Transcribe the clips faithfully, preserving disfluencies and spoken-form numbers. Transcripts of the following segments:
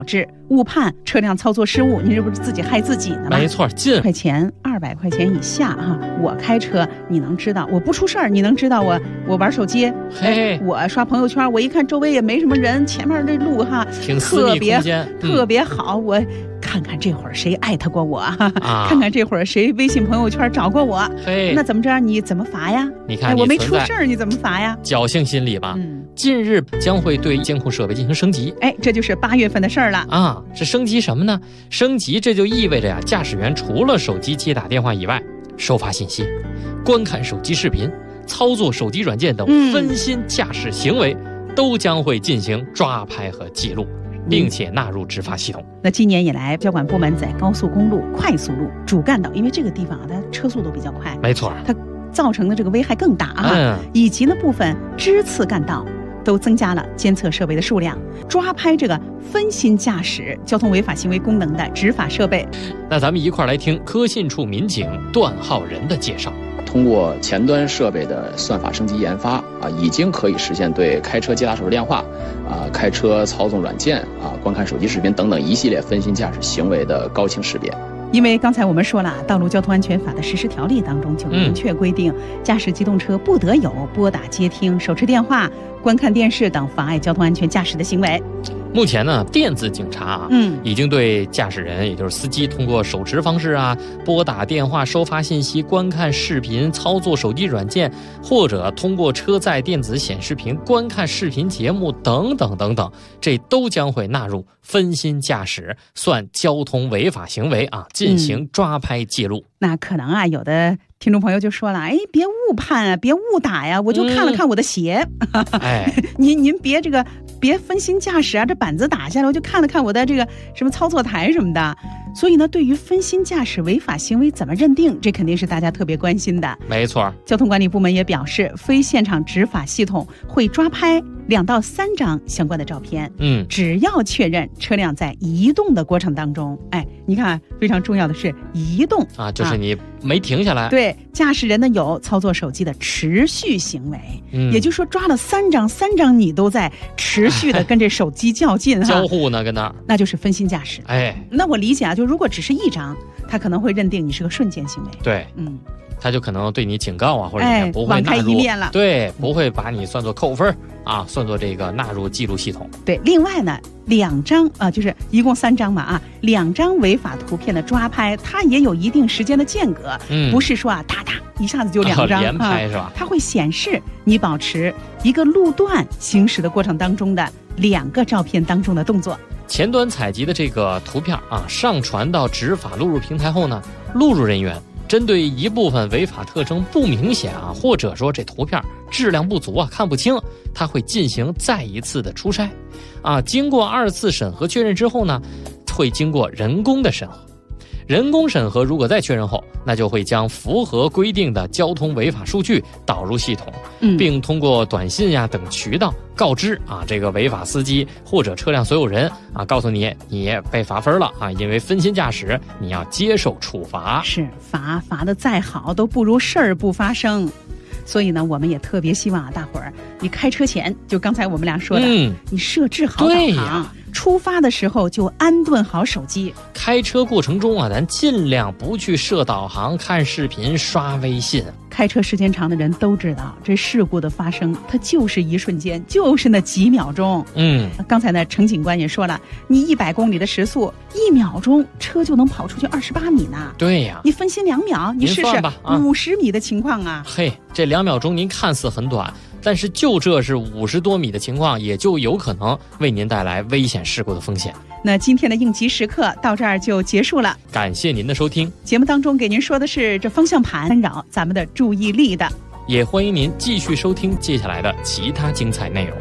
致误判、车辆操作失误，你这不是自己害自己呢吗？ 没错，近块钱、二百块钱以下哈，我开车你能知道，我不出事儿，你能知道我我玩手机， 嘿， 我刷朋友圈，我一看周围也没什么人，前面这路哈挺私密空间， 特别、嗯、特别好，我看看这会儿谁艾特过我，啊、看看这会儿谁微信朋友圈找过我， 嘿， 那怎么着？你怎么罚呀？ 你看你、 哎，我没出事儿，你怎么罚呀？ 侥幸心理吧。 嗯， 近日将会对监控设备进行升级， 哎，这就是八月份的事儿了啊！是升级什么呢？升级这就意味着呀，驾驶员除了手机接打电话以外，收发信息、观看手机视频、操作手机软件等分心驾驶行为，嗯、都将会进行抓拍和记录，并且纳入执法系统。 那今年以来，交管部门在高速公路、快速路、主干道，因为这个地方啊，它车速都比较快， 没错， 它造成的这个危害更大啊， 嗯、 以及呢部分支次干道都增加了监测设备的数量，抓拍这个分心驾驶、交通违法行为功能的执法设备。 那咱们一块儿来听科信处民警段浩仁的介绍。 通过前端设备的算法升级研发啊，已经可以实现对开车接打手机电话啊、开车操纵软件啊、观看手机视频等等一系列分心驾驶行为的高清识别。 因为刚才我们说了，《道路交通安全法》的实施条例当中就明确规定，驾驶机动车不得有拨打、接听、手持电话、观看电视等妨碍交通安全驾驶的行为。 目前呢，电子警察啊，嗯，已经对驾驶人，也就是司机，通过手持方式啊，拨打电话、收发信息、观看视频、操作手机软件，或者通过车载电子显示屏观看视频节目等等等等，这都将会纳入分心驾驶，算交通违法行为啊，进行抓拍记录。 嗯、那可能啊，有的听众朋友就说了，哎，别误判啊，别误打呀，我就看了看我的鞋。 嗯、哎， 您您别这个别分心驾驶啊，这板子打下来，我就看了看我的这个什么操作台什么的。所以呢，对于分心驾驶违法行为怎么认定，这肯定是大家特别关心的。 没错， 交通管理部门也表示，非现场执法系统会抓拍两到三张相关的照片。 嗯， 只要确认车辆在移动的过程当中，哎，你看非常重要的是移动啊，就是你没停下来。 啊、对，驾驶人呢有操作手机的持续行为， 嗯， 也就是说抓了三张，三张你都在持续的跟这手机较劲哈， 交互呢跟那儿， 那就是分心驾驶。 哎， 那我理解啊，就如果只是一张，他可能会认定你是个瞬间行为。 对， 嗯。 他就可能对你警告啊，或者你不会纳入， 网开一面了， 对，不会把你算作扣分啊，算作这个纳入记录系统。 对，另外呢，两张啊，就是一共三张嘛啊，两张违法图片的抓拍，它也有一定时间的间隔， 嗯， 不是说啊，哒哒一下子就两张、 哦、连拍是吧、 啊？它会显示你保持一个路段行驶的过程当中的两个照片当中的动作。 前端采集的这个图片啊，上传到执法录入平台后呢，录入人员针对一部分违法特征不明显啊，或者说这图片质量不足啊，看不清，他会进行再一次的出筛，啊，经过二次审核确认之后呢，会经过人工的审核。人工审核如果再确认后，那就会将符合规定的交通违法数据导入系统， 嗯， 并通过短信呀等渠道告知啊这个违法司机或者车辆所有人啊，告诉你你被罚分了啊，因为分心驾驶你要接受处罚。 是，罚罚的再好都不如事儿不发生。所以呢，我们也特别希望啊，大伙儿你开车前，就刚才我们俩说的， 嗯， 你设置好导航，出发的时候就安顿好手机。 开车过程中啊，咱尽量不去设导航、看视频、刷微信。 开车时间长的人都知道，这事故的发生，它就是一瞬间，就是那几秒钟。 嗯， 刚才呢，程警官也说了，你一百公里的时速，一秒钟车就能跑出去二十八米呢。 对呀， 你分心两秒，你试试五十米的情况啊。 嘿，这两秒钟您看似很短，但是就这是五十多米的情况，也就有可能为您带来危险事故的风险。 那今天的应急时刻到这儿就结束了， 感谢您的收听。 节目当中给您说的是这方向盘干扰咱们的注意力的， 也欢迎您继续收听接下来的其他精彩内容。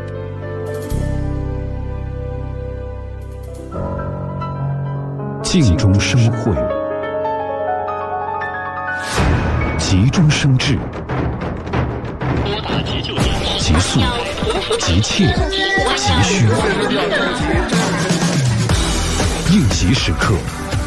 静中生慧，急中生智， 拨打急救电话， 急速、急切、急需，应急时刻